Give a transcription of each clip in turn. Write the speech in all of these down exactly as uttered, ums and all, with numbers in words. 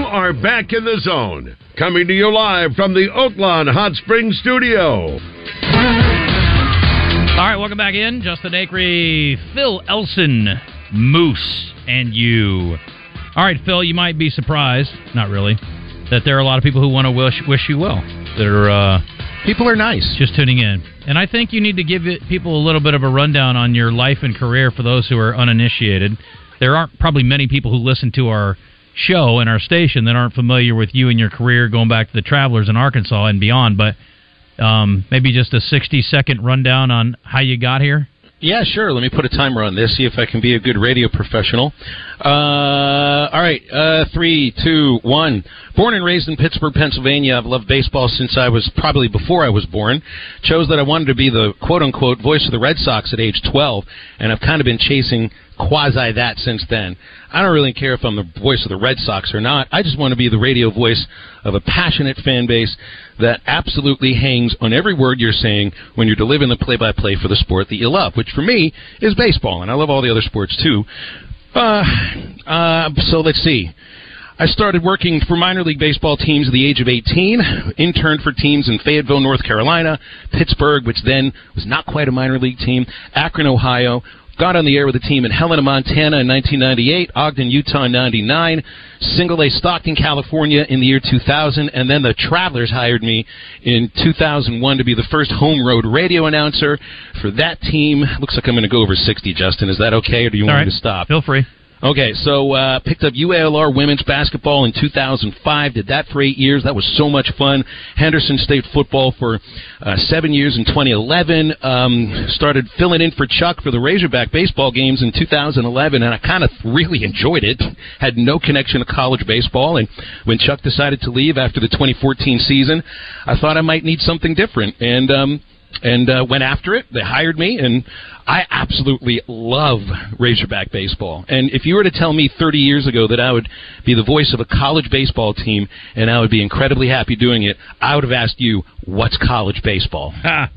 are back in the zone, coming to you live from the Oaklawn Hot Springs studio. All right, welcome back in. Justin Acri, Phil Elson, Moose, and you. All right, Phil, you might be surprised, not really, that there are a lot of people who want to wish wish you well. That are uh, people are nice, just tuning in, and I think you need to give it, people a little bit of a rundown on your life and career for those who are uninitiated. There aren't probably many people who listen to our show and our station that aren't familiar with you and your career going back to the Travelers in Arkansas and beyond, but um, maybe just a sixty-second rundown on how you got here? Yeah, sure. Let me put a timer on this, see if I can be a good radio professional. Uh, all right, uh, three, two, one. Born and raised in Pittsburgh, Pennsylvania. I've loved baseball since I was, probably before I was born. Chose that I wanted to be the quote-unquote voice of the Red Sox at age twelve, and I've kind of been chasing quasi that since then. I don't really care if I'm the voice of the Red Sox or not. I just want to be the radio voice of a passionate fan base that absolutely hangs on every word you're saying when you're delivering the play-by-play for the sport that you love, which for me is baseball, and I love all the other sports too. Uh, uh, so let's see. I started working for minor league baseball teams at the age of eighteen, interned for teams in Fayetteville, North Carolina, Pittsburgh, which then was not quite a minor league team, Akron, Ohio, got on the air with a team in Helena, Montana in nineteen ninety-eight, Ogden, Utah in ninety-nine, Single A Stockton, California in the year two thousand, and then the Travelers hired me in two thousand one to be the first home road radio announcer for that team. Looks like I'm going to go over sixty, Justin. Is that okay, or do you All want right. me to stop? Feel free. Okay, so uh, picked up U A L R women's basketball in two thousand five, did that for eight years. That was so much fun. Henderson State football for uh, seven years in twenty eleven. Um, started filling in for Chuck for the Razorback baseball games in two thousand eleven, and I kind of really enjoyed it. Had no connection to college baseball, and when Chuck decided to leave after the twenty fourteen season, I thought I might need something different, and um, and uh, went after it. They hired me, and I absolutely love Razorback baseball. And if you were to tell me thirty years ago that I would be the voice of a college baseball team and I would be incredibly happy doing it, I would have asked you, what's college baseball? Ha.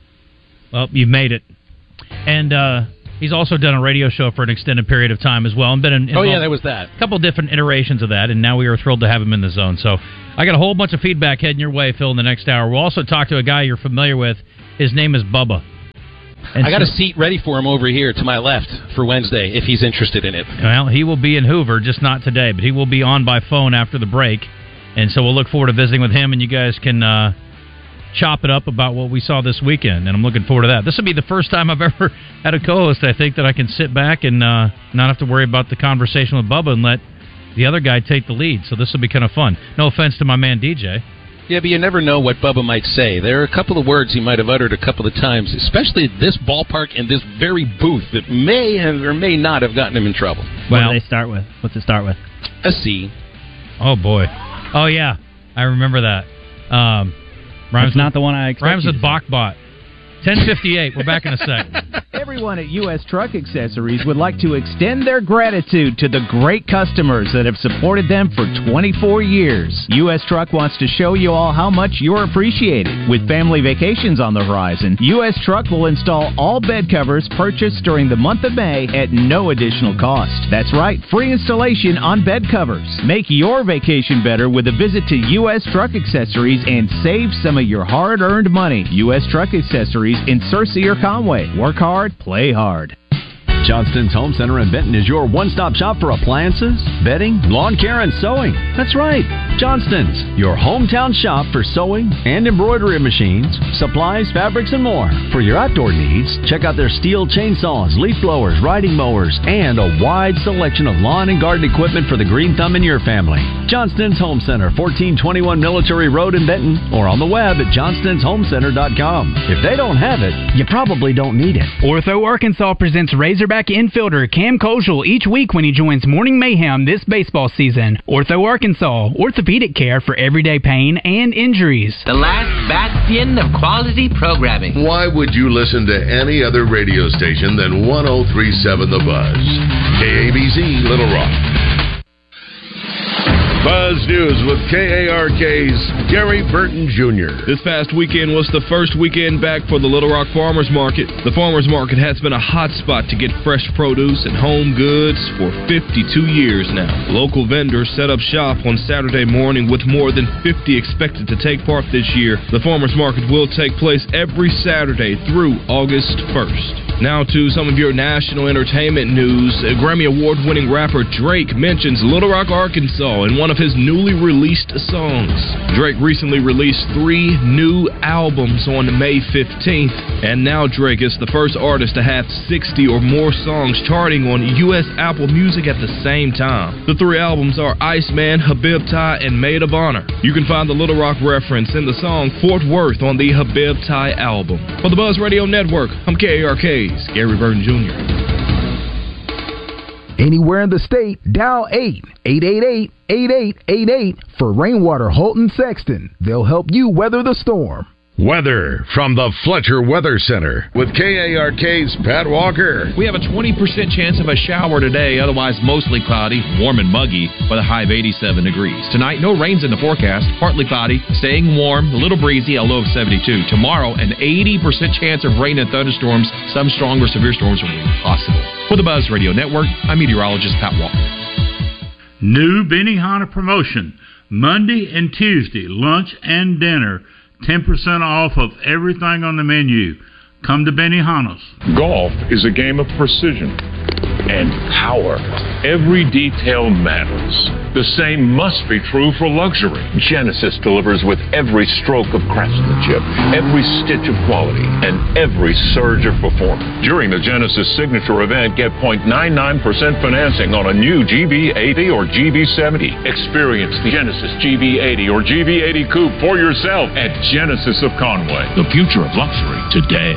Well, you've made it. And uh, he's also done a radio show for an extended period of time as well. And been in, oh, yeah, that was that. A couple different iterations of that, and now we are thrilled to have him in the zone. So I got a whole bunch of feedback heading your way, Phil, in the next hour. We'll also talk to a guy you're familiar with. His name is Bubba. And I got a seat ready for him over here to my left for Wednesday if he's interested in it. Well, he will be in Hoover, just not today, but he will be on by phone after the break. And so we'll look forward to visiting with him, and you guys can uh, chop it up about what we saw this weekend, and I'm looking forward to that. This will be the first time I've ever had a co-host, I think, that I can sit back and uh, not have to worry about the conversation with Bubba and let the other guy take the lead. So this will be kind of fun. No offense to my man D J. Yeah, but you never know what Bubba might say. There are a couple of words he might have uttered a couple of times, especially at this ballpark and this very booth, that may have or may not have gotten him in trouble. Well, what do they start with? What's it start with? A C. Oh, boy. Oh, yeah. I remember that. Um, rhymes That's not with, the one I expected. Rhymes with Bachbot. ten fifty-eight. We're back in a sec. Everyone at U S Truck Accessories would like to extend their gratitude to the great customers that have supported them for twenty-four years. U S Truck wants to show you all how much you're appreciated. With family vacations on the horizon, U S Truck will install all bed covers purchased during the month of May at no additional cost. That's right, free installation on bed covers. Make your vacation better with a visit to U S Truck Accessories and save some of your hard-earned money. U S Truck Accessories in Searcy or Conway. Work hard, play hard. Johnston's Home Center in Benton is your one-stop shop for appliances, bedding, lawn care, and sewing. That's right, Johnston's, your hometown shop for sewing and embroidery machines, supplies, fabrics, and more. For your outdoor needs, check out their steel chainsaws, leaf blowers, riding mowers, and a wide selection of lawn and garden equipment for the green thumb in your family. Johnston's Home Center, fourteen twenty-one Military Road in Benton, or on the web at johnstons home center dot com. If they don't have it, you probably don't need it. Ortho Arkansas presents Razorback infielder Cam Koschel each week when he joins Morning Mayhem this baseball season. Ortho Arkansas, orthopedic care for everyday pain and injuries. The last bastion of quality programming. Why would you listen to any other radio station than one oh three point seven The Buzz? K A B Z, Little Rock. Buzz News with K A R K's Gary Burton Junior This past weekend was the first weekend back for the Little Rock Farmers Market. The Farmers Market has been a hot spot to get fresh produce and home goods for fifty-two years now. Local vendors set up shop on Saturday morning with more than fifty expected to take part this year. The Farmers Market will take place every Saturday through August first. Now to some of your national entertainment news. Grammy Award-winning rapper Drake mentions Little Rock, Arkansas in one of his newly released songs. Drake recently released three new albums on May fifteenth, and now Drake is the first artist to have sixty or more songs charting on U S Apple Music at the same time. The three albums are Iceman, Habibti, and Maid of Honor. You can find the Little Rock reference in the song Fort Worth on the Habibti album. For the Buzz Radio Network, I'm K A R K's Gary Burton Junior Anywhere in the state, dial eight eight eight eight, eight eight eight eight for Rainwater Holton Sexton. They'll help you weather the storm. Weather from the Fletcher Weather Center with K A R K's Pat Walker. We have a twenty percent chance of a shower today, otherwise mostly cloudy, warm and muggy, with a high of eighty-seven degrees. Tonight, no rains in the forecast, partly cloudy, staying warm, a little breezy, a low of seventy-two. Tomorrow, an eighty percent chance of rain and thunderstorms. Some strong or severe storms will be possible. For the Buzz Radio Network, I'm meteorologist Pat Walker. New Benihana promotion, Monday and Tuesday, lunch and dinner. ten percent off of everything on the menu. Come to Benihana's. Golf is a game of precision and power. Every detail matters. The same must be true for luxury. Genesis delivers with every stroke of craftsmanship, every stitch of quality, and every surge of performance. During the Genesis Signature event, get zero point nine nine percent financing on a new G B eighty or G B seventy. Experience the Genesis G B eighty or G B eighty Coupe for yourself at Genesis of Conway. The future of luxury today.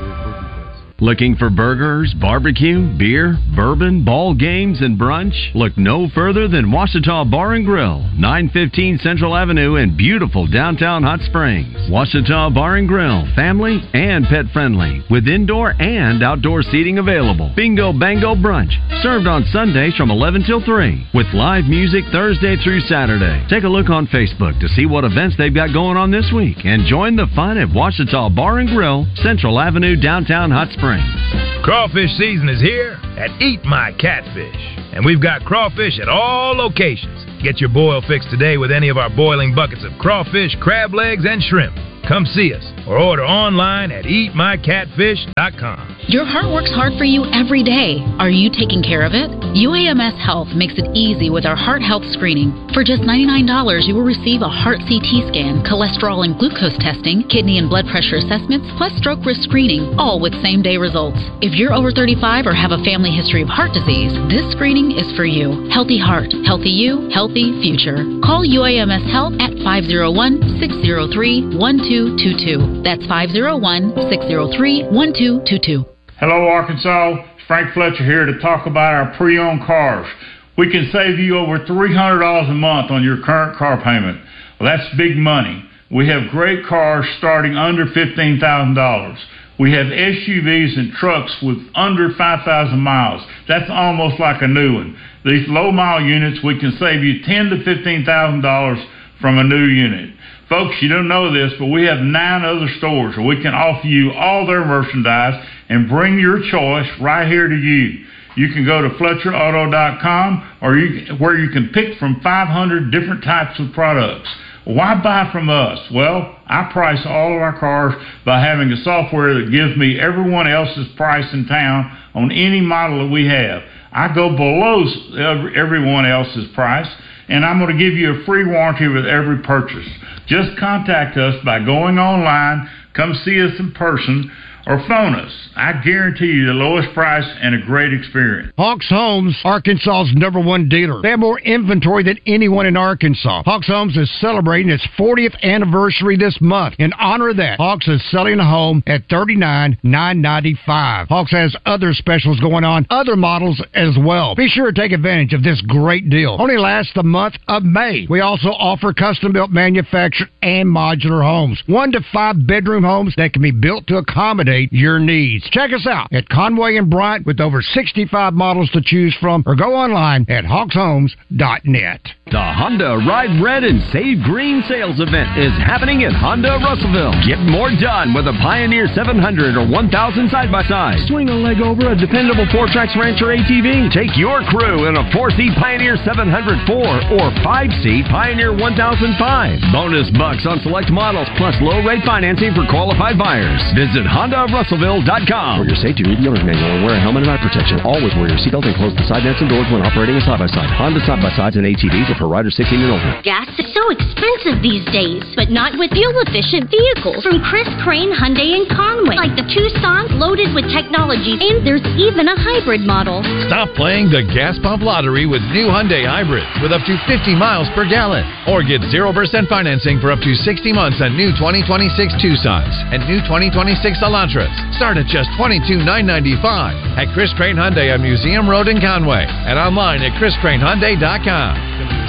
Looking for burgers, barbecue, beer, bourbon, ball games, and brunch? Look no further than Ouachita Bar and Grill, nine fifteen Central Avenue in beautiful downtown Hot Springs. Ouachita Bar and Grill, family and pet friendly, with indoor and outdoor seating available. Bingo Bango Brunch, served on Sundays from eleven till three, with live music Thursday through Saturday. Take a look on Facebook to see what events they've got going on this week, and join the fun at Ouachita Bar and Grill, Central Avenue, downtown Hot Springs. Crawfish season is here at Eat My Catfish, and we've got crawfish at all locations. Get your boil fix today with any of our boiling buckets of crawfish, crab legs, and shrimp. Come see us or order online at eat my catfish dot com. Your heart works hard for you every day. Are you taking care of it? U A M S Health makes it easy with our heart health screening. For just ninety-nine dollars, you will receive a heart C T scan, cholesterol and glucose testing, kidney and blood pressure assessments, plus stroke risk screening, all with same-day results. If you're over thirty-five or have a family history of heart disease, this screening is for you. Healthy heart, healthy you, healthy future. Call U A M S Health at five oh one, six oh three, one two two two. That's five oh one, six oh three, one two two two. Hello, Arkansas. It's Frank Fletcher here to talk about our pre-owned cars. We can save you over three hundred dollars a month on your current car payment. Well, that's big money. We have great cars starting under fifteen thousand dollars. We have S U Vs and trucks with under five thousand miles. That's almost like a new one. These low-mile units, we can save you ten thousand to fifteen thousand dollars from a new unit. Folks, you don't know this, but we have nine other stores where we can offer you all their merchandise and bring your choice right here to you. You can go to Fletcher Auto dot com or you, where you can pick from five hundred different types of products. Why buy from us? Well, I price all of our cars by having a software that gives me everyone else's price in town on any model that we have. I go below everyone else's price, and I'm going to give you a free warranty with every purchase. Just contact us by going online, come see us in person, or phone us. I guarantee you the lowest price and a great experience. Hawks Homes, Arkansas's number one dealer. They have more inventory than anyone in Arkansas. Hawks Homes is celebrating its fortieth anniversary this month. In honor of that, Hawks is selling a home at thirty-nine thousand nine hundred ninety-five dollars. Hawks has other specials going on, other models as well. Be sure to take advantage of this great deal. Only lasts the month of May. We also offer custom-built manufactured and modular homes. One to five bedroom homes that can be built to accommodate your needs. Check us out at Conway and Bryant with over sixty-five models to choose from, or go online at hawks homes dot net. The Honda Ride Red and Save Green sales event is happening at Honda Russellville. Get more done with a Pioneer seven hundred or one thousand side-by-side. Swing a leg over a dependable four-tracks Rancher A T V. Take your crew in a four-seat Pioneer seven hundred four or five-seat Pioneer one thousand five. Bonus bucks on select models plus low-rate financing for qualified buyers. Visit Honda Russellville dot com. For your safety, read the owner's manual and wear a helmet and eye protection. Always wear your seatbelt and close the side nets and doors when operating a side-by-side. Honda side-by-sides and A T Vs are for riders sixteen and older. Gas is so expensive these days, but not with fuel-efficient vehicles from Chris Crane Hyundai in Conway, like the Tucson loaded with technology, and there's even a hybrid model. Stop playing the gas pump lottery with new Hyundai hybrids with up to fifty miles per gallon, or get zero percent financing for up to sixty months on new twenty twenty-six Tucsons and new twenty twenty-six Elantras. Start at just twenty-two thousand nine hundred ninety-five dollars at Chris Crane Hyundai on Museum Road in Conway and online at chris crane hyundai dot com.